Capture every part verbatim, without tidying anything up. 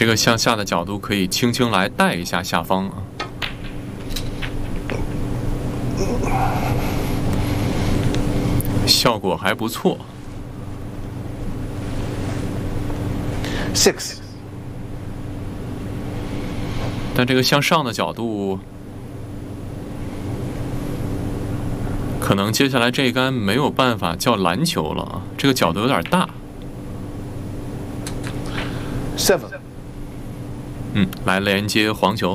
这个向下的角度可以轻轻来带一下下方啊。效果还不错。 Six。 但这个向上的角度，可能接下来这一杆没有办法叫篮球了啊，这个角度有点大。 Seven。 嗯，来连接黄球。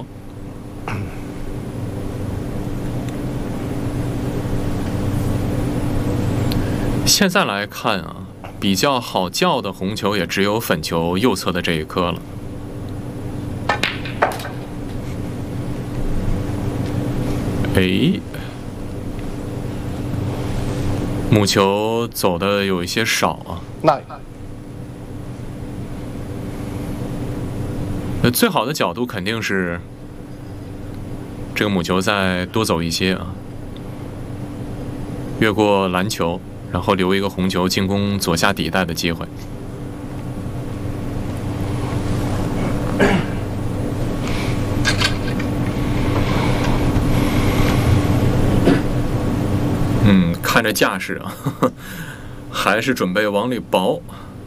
现在来看啊，比较好叫的红球也只有粉球右侧的这一颗了。哎，母球走的有一些少啊。 Nine。 呃，最好的角度肯定是这个母球再多走一些啊，越过篮球。然后留一个红球进攻左下底带的机会。嗯，看这架势啊，呵呵，还是准备往里薄。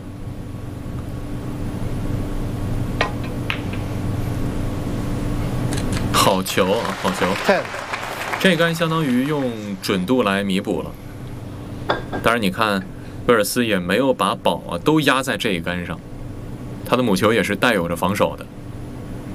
好球啊，好球！ Ten。 这杆相当于用准度来弥补了。当然，你看，威尔斯也没有把宝啊都压在这一杆上，他的母球也是带有着防守的。